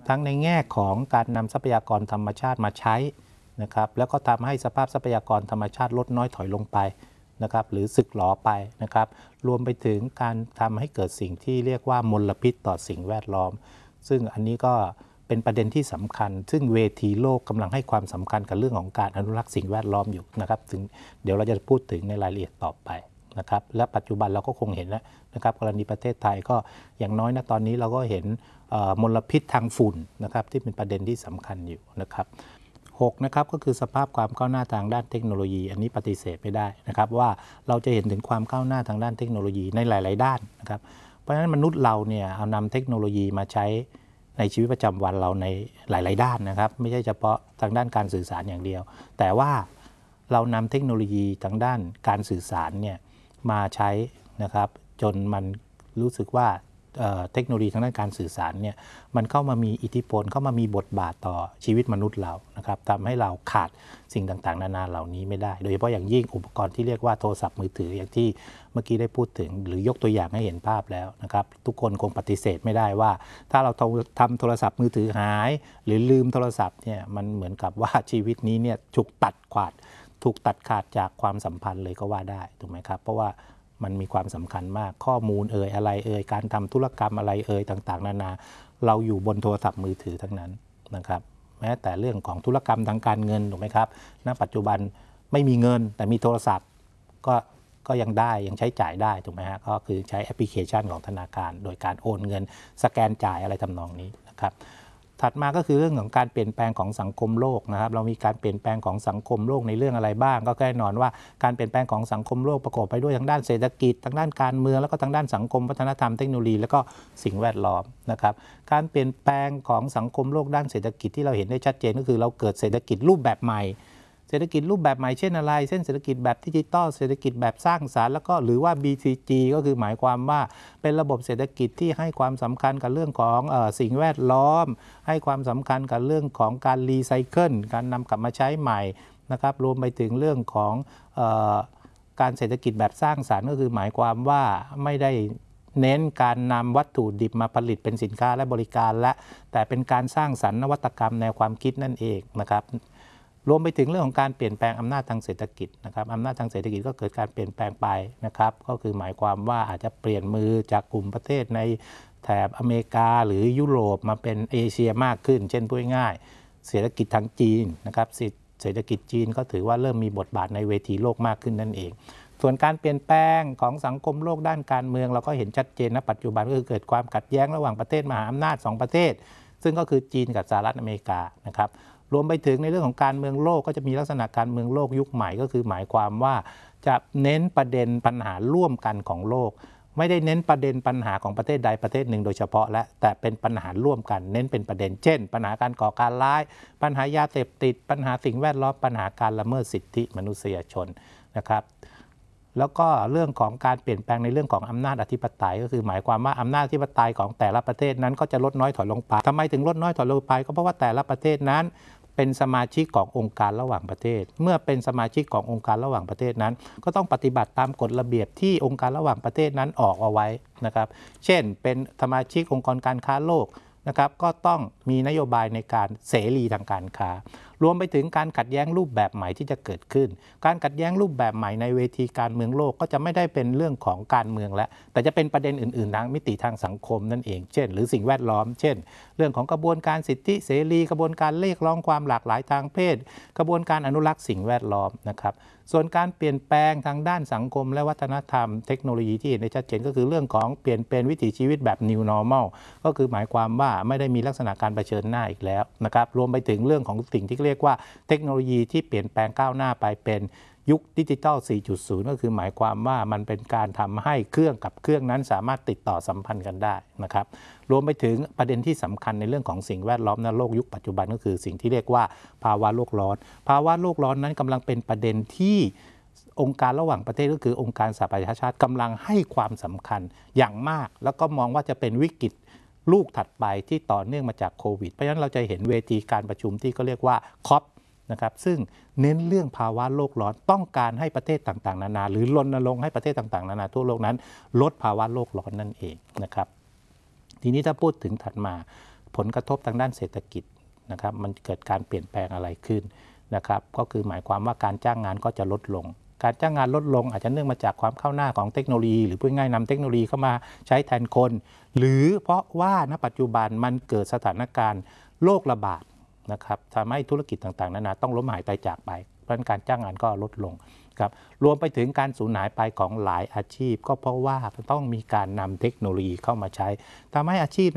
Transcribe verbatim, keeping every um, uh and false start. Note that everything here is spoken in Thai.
ทั้งในแง่ของการนำทรัพยากรธรรมชาติมาใช้นะครับแล้วก็ทำให้สภาพทรัพยากรธรรมชาติลดน้อยถอยลงไปนะครับหรือสึกหรอไปนะครับรวมไปถึงการทำให้เกิดสิ่งที่เรียกว่ามลพิษต่อสิ่งแวดล้อมซึ่งอันนี้ก็เป็นประเด็นที่สำคัญซึ่งเวทีโลกกำลังให้ความสำคัญกับเรื่องของการอนุรักษ์สิ่งแวดล้อมอยู่นะครับถึงเดี๋ยวเราจะพูดถึงในรายละเอียดต่อไปนะครับและปัจจุบันเราก็คงเห็นแล้วนะครับกรณีประเทศไทยก็อย่างน้อยนะตอนนี้เราก็เห็นมลพิษทางฝุ่นนะครับที่เป็นประเด็นที่สำคัญอยู่นะครับหกนะครับก็คือสภาพความก้าวหน้าทางด้านเทคโนโลยีอันนี้ปฏิเสธไม่ได้นะครับว่าเราจะเห็นถึงความก้าวหน้าทางด้านเทคโนโลยีในหลายๆด้านนะครับเพราะฉะนั้นมนุษย์เราเนี่ยเอานำเทคโนโลยีมาใช้ในชีวิตประจำวันเราในหลายๆด้านนะครับไม่ใช่เฉพาะทางด้านการสื่อสารอย่างเดียวแต่ว่าเรานำเทคโนโลยีทางด้านการสื่อสารเนี่ยมาใช้นะครับจนมันรู้สึกว่าเทคโนโลยีทางด้านการสื่อสารเนี่ยมันเข้ามามีอิทธิพลเข้ามามีบทบาทต่อชีวิตมนุษย์เรานะครับทำให้เราขาดสิ่งต่างๆนานาเหล่านี้ไม่ได้โดยเฉพาะอย่างยิ่งอุปกรณ์ที่เรียกว่าโทรศัพท์มือถืออย่างที่เมื่อกี้ได้พูดถึงหรือยกตัวอย่างให้เห็นภาพแล้วนะครับทุกคนคงปฏิเสธไม่ได้ว่าถ้าเราทำโทรศัพท์มือถือหายหรือลืมโทรศัพท์เนี่ยมันเหมือนกับว่าชีวิตนี้เนี่ยถูกตัดขาดถูกตัดขาดจากความสัมพันธ์เลยก็ว่าได้ถูกไหมครับเพราะว่ามันมีความสำคัญมากข้อมูลเอ่ยอะไรเอ่ยการทำธุรกรรมอะไรเอ่ยต่างๆนานาเราอยู่บนโทรศัพท์มือถือทั้งนั้นนะครับแม้แต่เรื่องของธุรกรรมทางการเงินถูกไหมครับณปัจจุบันไม่มีเงินแต่มีโทรศัพท์ก็ก็ยังได้ยังใช้จ่ายได้ถูกไหมฮะก็คือใช้แอปพลิเคชันของธนาคารโดยการโอนเงินสแกนจ่ายอะไรทำนองนี้นะครับถัดมาก็คือเรื่องของการเปลี่ยนแปลงของสังคมโลกนะครับเรามีการเปลี่ยนแปลงของสังคมโลกในเรื่องอะไรบ้างก็แน่นอนว่าการเปลี่ยนแปลงของสังคมโลกประกอบไปด้วยทางด้านเศรษฐกิจทางด้านการเมืองแล้วก็ทางด้านสังคมวัฒนธรรมเทคโนโลยีแล้วก็สิ่งแวดล้อมนะครับการเปลี่ยนแปลงของสังคมโลกด้านเศรษฐกิจที่เราเห็นได้ชัดเจนก็คือเราเกิดเศรษฐกิจรูปแบบใหม่เศรษฐกิจรูปแบบใหม่เช่นอะไรเช่นเศรษฐกิจแบบดิจิตอลเศรษฐกิจแบบสร้างสรรค์แล้วก็หรือว่า บี ซี จี ก็คือหมายความว่าเป็นระบบเศรษฐกิจที่ให้ความสำคัญกับเรื่องของเอ่อสิ่งแวดล้อมให้ความสำคัญกับเรื่องของการรีไซเคิลการนำกลับมาใช้ใหม่นะครับรวมไปถึงเรื่องของเอ่อการเศรษฐกิจแบบสร้างสรรค์ก็คือหมายความว่าไม่ได้เน้นการนำวัตถุดิบมาผลิตเป็นสินค้าและบริการและแต่เป็นการสร้างสรรค์นวัตกรรมแนวความคิดนั่นเองนะครับรวมไปถึงเรื่องของการเปลี่ยนแปลงอำนาจทางเศรษฐกิจนะครับอำนาจทางเศรษฐกิจก็เกิดการเปลี่ยนแปลงไปนะครับก็คือหมายความว่าอาจจะเปลี่ยนมือจากกลุ่มประเทศในแถบอเมริกาหรือยุโรปมาเป็นเอเชียมากขึ้นเช่นพูดง่ายเศรษฐกิจทางจีนนะครับเศรษฐกิจจีนก็ถือว่าเริ่มมีบทบาทในเวทีโลกมากขึ้นนั่นเองส่วนการเปลี่ยนแปลงของสังคมโลกด้านการเมืองเราก็เห็นชัดเจนณปัจจุบันก็คือเกิดความขัดแย้งระหว่างประเทศมหาอำนาจสองประเทศซึ่งก็คือจีนกับสหรัฐอเมริกานะครับรวมไปถึงในเรื่องของการเมืองโลกก็จะมีลักษณะการเมืองโลกยุคใหม่ก็คือหมายความว่าจะเน้นประเด็นปัญหาร่วมกันของโลกไม่ได้เน้นประเด็นปัญหาของประเทศใดประเทศหนึ่งโดยเฉพาะและแต่เป็นปัญหาร่วมกันเน้นเป็นประเด็นเช่นปัญหาการก่อการร้ายปัญหายาเสพติดปัญหาสิ่งแวดล้อมปัญหาการละเมิดสิทธิมนุษยชนนะครับแล้วก็เรื่องของการเปลี่ยนแปลงในเรื่องของอำนาจอธิปไตยก็คือหมายความว่าอำนาจอธิปไตยของแต่ละประเทศนั้นก็จะลดน้อยถอยลงไปทำไมถึงลดน้อยถอยลงไปก็เพราะว่าแต่ละประเทศนั้นเป็นสมาชิกขององค์การระหว่างประเทศเมื่อเป็นสมาชิกขององค์การระหว่างประเทศนั้นก็ต้องปฏิบัติตามกฎระเบียบที่องค์การระหว่างประเทศนั้นออกเอาไว้นะครับเช่นเป็นสมาชิกองค์กรการค้าโลกนะครับก็ต้องมีนโยบายในการเสรีทางการค้ารวมไปถึงการขัดแย้งรูปแบบใหม่ที่จะเกิดขึ้นการขัดแย้งรูปแบบใหม่ในเวทีการเมืองโลกก็จะไม่ได้เป็นเรื่องของการเมืองแล้วแต่จะเป็นประเด็นอื่นๆทางมิติทางสังคมนั่นเองเช่นหรือสิ่งแวดล้อมเช่นเรื่องของกระบวนการสิทธิเสรีกระบวนการเรียกร้องความหลากหลายทางเพศกระบวนการอนุรักษ์สิ่งแวดล้อมนะครับส่วนการเปลี่ยนแปลงทางด้านสังคมและวัฒนธรรมเทคโนโลยีที่เห็นได้ชัดเจนก็คือเรื่องของเปลี่ยนเป็นวิถีชีวิตแบบ New Normal ก็คือหมายความว่าไม่ได้มีลักษณะการเผชิญหน้าอีกแล้วนะครับรวมไปถึงเรื่องของสิ่งที่เรียกว่าเทคโนโลยีที่เปลี่ยนแปลงก้าวหน้าไปเป็นยุคดิจิทัล สี่จุดศูนย์ ก็คือหมายความว่ามันเป็นการทำให้เครื่องกับเครื่องนั้นสามารถติดต่อสัมพันธ์กันได้นะครับรวมไปถึงประเด็นที่สำคัญในเรื่องของสิ่งแวดล้อมในโลกยุคปัจจุบันก็คือสิ่งที่เรียกว่าภาวะโลกร้อนภาวะโลกร้อนนั้นกำลังเป็นประเด็นที่องค์การระหว่างประเทศก็คือองค์การสหประชาชาติกำลังให้ความสำคัญอย่างมากแล้วก็มองว่าจะเป็นวิกฤตลูกถัดไปที่ต่อเนื่องมาจากโควิดเพราะฉะนั้นเราจะเห็นเวทีการประชุมที่เขาเรียกว่าคอปนะครับซึ่งเน้นเรื่องภาวะโลกร้อนต้องการให้ประเทศต่างๆนานาหรือรณรงค์ให้ประเทศต่างๆนานาทั่วโลกนั้นลดภาวะโลกร้อนนั่นเองนะครับทีนี้ถ้าพูดถึงถัดมาผลกระทบทางด้านเศรษฐกิจนะครับมันเกิดการเปลี่ยนแปลงอะไรขึ้นนะครับก็คือหมายความว่าการจ้างงานก็จะลดลงการจ้างงานลดลงอาจจะเนื่องมาจากความก้าวหน้าของเทคโนโลยีหรือพูดง่ายๆนำเทคโนโลยีเข้ามาใช้แทนคนหรือเพราะว่าณปัจจุบันมันเกิดสถานการณ์โรคระบาดนะครับทำให้ธุรกิจต่างๆนานาต้องล้มหายตายจากไปเพราะฉะนั้นการจ้างงานก็ลดลงครับรวมไปถึงการสูญหายไปของหลายอาชีพก็เพราะว่าต้องมีการนำเทคโนโลยีเข้ามาใช้ทำให้อาชีพ